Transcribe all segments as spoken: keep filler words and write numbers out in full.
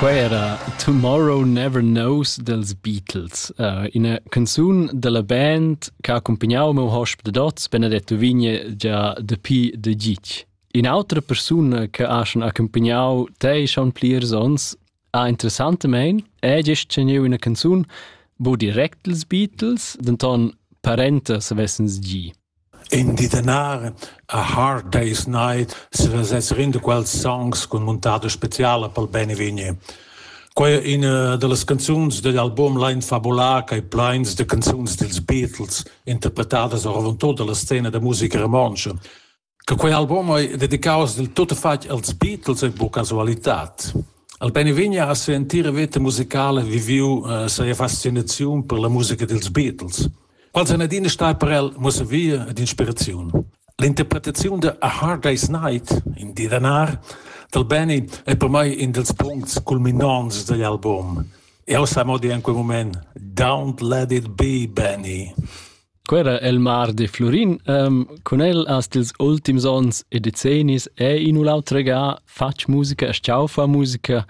Quei era Tomorrow Never Knows dels Beatles, uh, una canzun della band che ha accompagnato meu hosp de dots, Benedetto Vigne, già de P de Gic. Un'altra persona che ha accompagnato te schon pliers ons, ha interessantemente, è gestio una canzun bo direct dels Beatles, denton parenta se vessens gi. In die denare A Hard Day's Night se vesser in de quels songs con montata speciale pel Benny Vigne. Quei è una delle canzoni dell'album La Infabulà che plains de canzoni dels Beatles interpretate sovrantot della scena de musica romancia. Che quei album è dedicato del tutto fatto als Beatles e bu casualitat. Al Benny Vigne a sentire vita musicale viviu uh, sa fascinazione per la musica dels Beatles. Quals eine Dine sta per el muss via ad ispirazione. L'interpretazione de A Hard Day's Night in di denar del Benny è per me in dels punts culminants dell'album. E au sa modi in quel moment Don't Let It Be, Benny. Quera el Mar de Florin, um, con el as dels ultims ons e decennis è in un'altra ga fac musica, e ciao fa musica.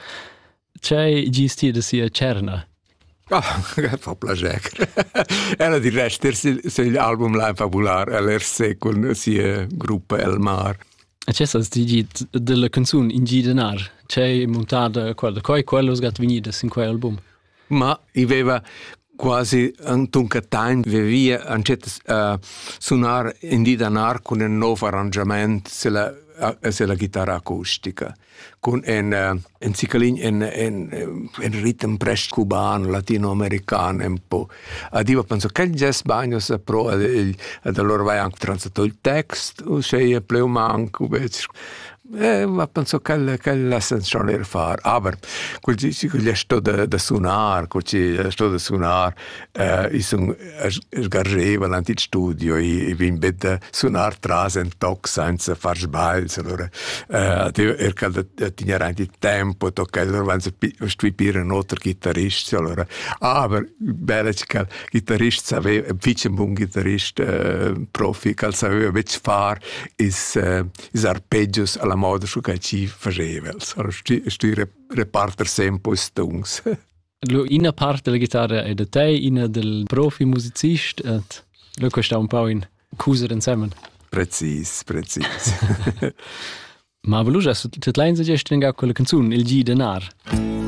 C'è gisti de sia cerna. Ah, fa piacere. Era di resto, se l'album La Infabulà, l'R C con sia gruppo El Mar. E c'è stato di della canzone in G Denar? C'è montata quello, coi quello sgat venidas in quell'album? Ma aveva quasi un tuncatain, vivia ancet uh, suonare in G Denar con un nuovo arrangiamento sulla se la chitarra acustica con un uh, un ciclin in in in ritmo prest cubano latinoamericano un po' adiva penso che il jazz bagno sa pro e allora vai anche tradotto il testo o sei pleumanco eh ma penso che che lesson schon er far aber quel ci che sto da da suonar quel ci sto da suonar eh is un sgargeva l'antic studio i vin bed suonar tras en toc senza far sbaglio allora eh er che tinha anche tempo tocca allora vanno stupire un altro chitarrista allora aber bella che chitarrista aveva un fiche buon chitarrista profi che sapeva bit far is is arpeggios alla moda su che ci faceva allora sti sti reparter sempre stungs. Una parte della chitarra è da te, una del profi musicista, e lo costa un po' in cuser insieme. Precis, precis. Ma veloce, se ti leins a gestire quella canzone, il G Denar.